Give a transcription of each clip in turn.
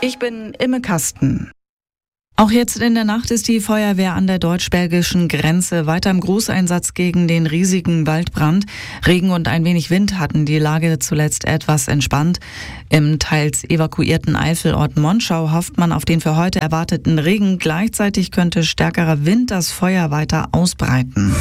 Ich bin Imme Kasten. Auch jetzt in der Nacht ist die Feuerwehr an der deutsch-belgischen Grenze weiter im Großeinsatz gegen den riesigen Waldbrand. Regen und ein wenig Wind hatten die Lage zuletzt etwas entspannt. Im teils evakuierten Eifelort Monschau hofft man auf den für heute erwarteten Regen. Gleichzeitig könnte stärkerer Wind das Feuer weiter ausbreiten.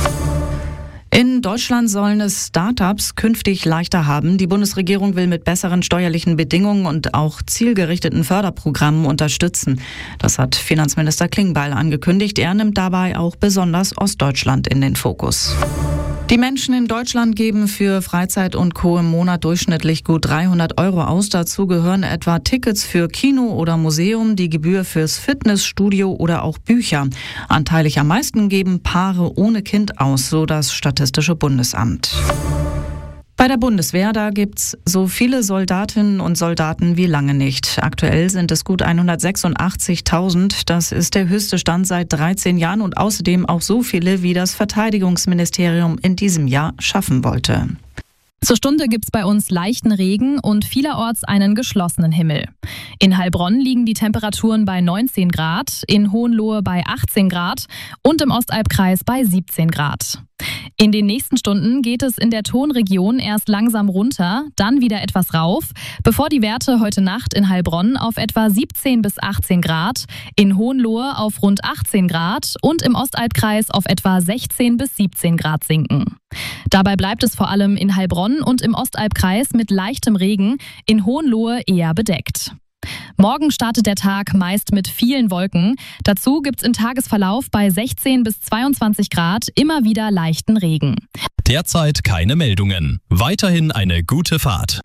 In Deutschland sollen es Startups künftig leichter haben. Die Bundesregierung will mit besseren steuerlichen Bedingungen und auch zielgerichteten Förderprogrammen unterstützen. Das hat Finanzminister Klingbeil angekündigt. Er nimmt dabei auch besonders Ostdeutschland in den Fokus. Die Menschen in Deutschland geben für Freizeit und Co. im Monat durchschnittlich gut 300 € aus. Dazu gehören etwa Tickets für Kino oder Museum, die Gebühr fürs Fitnessstudio oder auch Bücher. Anteilig am meisten geben Paare ohne Kind aus, so das Statistische Bundesamt. Bei der Bundeswehr, da gibt's so viele Soldatinnen und Soldaten wie lange nicht. Aktuell sind es gut 186.000. Das ist der höchste Stand seit 13 Jahren und außerdem auch so viele, wie das Verteidigungsministerium in diesem Jahr schaffen wollte. Zur Stunde gibt's bei uns leichten Regen und vielerorts einen geschlossenen Himmel. In Heilbronn liegen die Temperaturen bei 19 Grad, in Hohenlohe bei 18 Grad und im Ostalbkreis bei 17 Grad. In den nächsten Stunden geht es in der Tonregion erst langsam runter, dann wieder etwas rauf, bevor die Werte heute Nacht in Heilbronn auf etwa 17 bis 18 Grad, in Hohenlohe auf rund 18 Grad und im Ostalbkreis auf etwa 16 bis 17 Grad sinken. Dabei bleibt es vor allem in Heilbronn und im Ostalbkreis mit leichtem Regen, in Hohenlohe eher bedeckt. Morgen startet der Tag meist mit vielen Wolken. Dazu gibt's im Tagesverlauf bei 16 bis 22 Grad immer wieder leichten Regen. Derzeit keine Meldungen. Weiterhin eine gute Fahrt.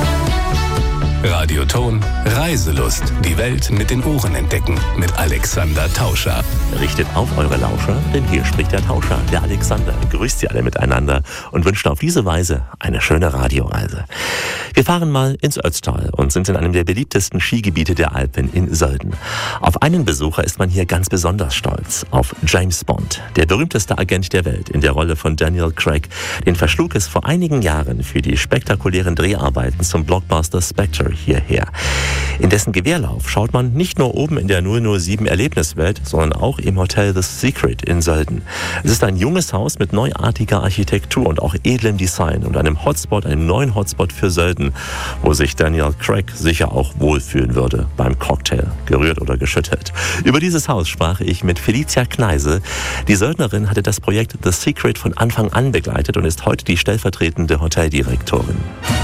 Radioton Reiselust. Die Welt mit den Ohren entdecken. Mit Alexander Tauscher. Richtet auf eure Lauscher, denn hier spricht der Tauscher, der Alexander. Grüßt sie alle miteinander und wünscht auf diese Weise eine schöne Radioreise. Wir fahren mal ins Ötztal und sind in einem der beliebtesten Skigebiete der Alpen in Sölden. Auf einen Besucher ist man hier ganz besonders stolz. Auf James Bond, der berühmteste Agent der Welt in der Rolle von Daniel Craig. Den verschlug es vor einigen Jahren für die spektakulären Dreharbeiten zum Blockbuster Spectre hierher. In dessen Gewehrlauf schaut man nicht nur oben in der 007 Erlebniswelt, sondern auch im Hotel The Secret in Sölden. Es ist ein junges Haus mit neuartiger Architektur und auch edlem Design und einem neuen Hotspot für Sölden, wo sich Daniel Craig sicher auch wohlfühlen würde beim Cocktail, gerührt oder geschüttelt. Über dieses Haus sprach ich mit Felicia Kneise. Die Söldnerin hatte das Projekt The Secret von Anfang an begleitet und ist heute die stellvertretende Hoteldirektorin.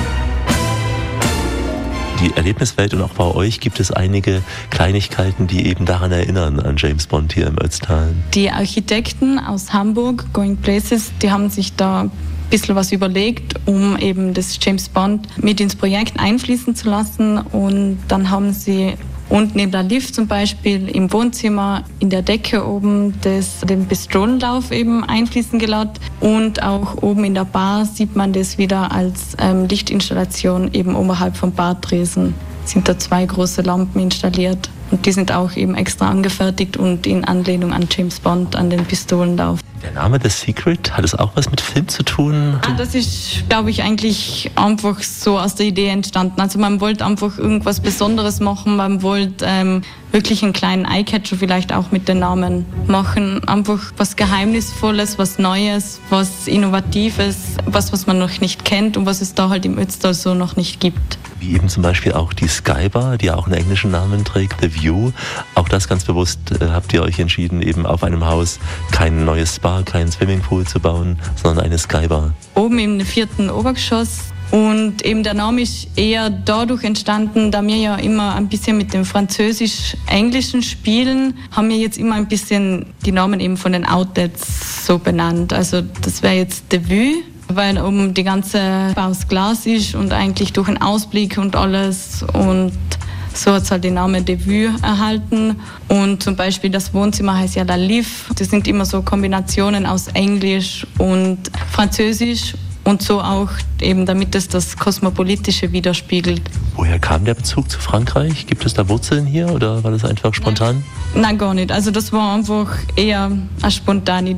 Die Erlebniswelt und auch bei euch gibt es einige Kleinigkeiten, die eben daran erinnern, an James Bond hier im Ötztal. Die Architekten aus Hamburg, Going Places, die haben sich da ein bisschen was überlegt, um eben das James Bond mit ins Projekt einfließen zu lassen. Und dann haben sie unten neben der Lift zum Beispiel im Wohnzimmer in der Decke oben den Pistolenlauf eben einfließen gelassen. Und auch oben in der Bar sieht man das wieder als Lichtinstallation eben oberhalb vom Bartresen. Sind da 2 große Lampen installiert. Und die sind auch eben extra angefertigt und in Anlehnung an James Bond, an den Pistolenlauf. Der Name The Secret, hat es auch was mit Film zu tun? Das ist, glaube ich, eigentlich einfach so aus der Idee entstanden. Also man wollte einfach irgendwas Besonderes machen, man wollte wirklich einen kleinen Eyecatcher vielleicht auch mit den Namen machen. Einfach was Geheimnisvolles, was Neues, was Innovatives, was man noch nicht kennt und was es da halt im Ötztal so noch nicht gibt. Wie eben zum Beispiel auch die Skybar, die auch einen englischen Namen trägt, The View. Auch das ganz bewusst habt ihr euch entschieden, eben auf einem Haus kein neues Spa, keinen Swimmingpool zu bauen, sondern eine Skybar. Oben im 4. Obergeschoss. Und eben der Name ist eher dadurch entstanden, da wir ja immer ein bisschen mit dem Französisch-Englischen spielen, haben wir jetzt immer ein bisschen die Namen eben von den Outlets so benannt. Also das wäre jetzt The Vue, weil oben die ganze aus Glas ist und eigentlich durch einen Ausblick und alles, und so hat es halt den Namen De Vue erhalten. Und zum Beispiel das Wohnzimmer heißt ja La Liv. Das sind immer so Kombinationen aus Englisch und Französisch und so auch eben, damit es das Kosmopolitische widerspiegelt. Woher kam der Bezug zu Frankreich? Gibt es da Wurzeln hier oder war das einfach spontan? Nein, gar nicht. Also das war einfach eher eine spontane Idee.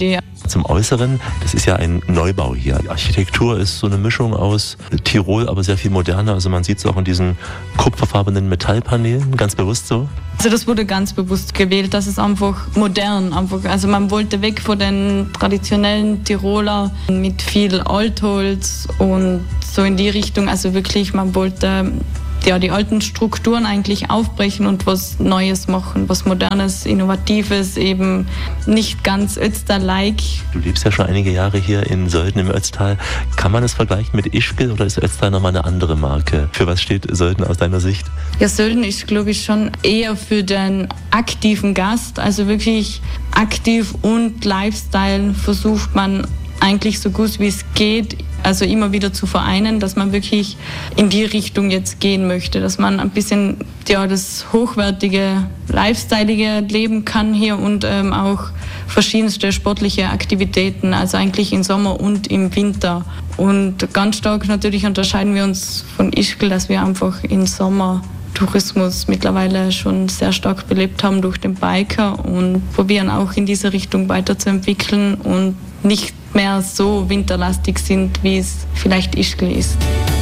zum Äußeren. Das ist ja ein Neubau hier. Die Architektur ist so eine Mischung aus Tirol, aber sehr viel moderner. Also man sieht es auch in diesen kupferfarbenen Metallpaneelen, ganz bewusst so. Also das wurde ganz bewusst gewählt, das ist einfach modern. Also man wollte weg von den traditionellen Tiroler mit viel Altholz und so in die Richtung. Also wirklich, man wollte die alten Strukturen eigentlich aufbrechen und was Neues machen, was Modernes, Innovatives, eben nicht ganz Ötztal-like. Du lebst ja schon einige Jahre hier in Sölden im Ötztal. Kann man es vergleichen mit Ischgl oder ist Ötztal nochmal eine andere Marke? Für was steht Sölden aus deiner Sicht? Ja, Sölden ist, glaube ich, schon eher für den aktiven Gast, also wirklich aktiv und Lifestyle versucht man eigentlich so gut wie es geht, also immer wieder zu vereinen, dass man wirklich in die Richtung jetzt gehen möchte, dass man ein bisschen das hochwertige, lifestyleige leben kann hier und auch verschiedenste sportliche Aktivitäten, also eigentlich im Sommer und im Winter. Und ganz stark natürlich unterscheiden wir uns von Ischgl, dass wir einfach im Sommer Tourismus mittlerweile schon sehr stark belebt haben durch den Biker und probieren auch in diese Richtung weiterzuentwickeln und nicht mehr so winterlastig sind, wie es vielleicht Ischgl ist.